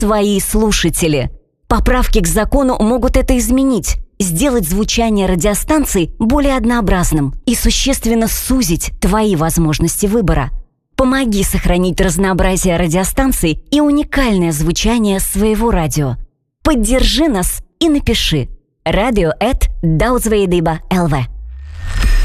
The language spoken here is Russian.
твои слушатели. Поправки к закону могут это изменить, сделать звучание радиостанций более однообразным и существенно сузить твои возможности выбора. Помоги сохранить разнообразие радиостанций и уникальное звучание своего радио. Поддержи нас и напиши radio@daudzveidība.lv.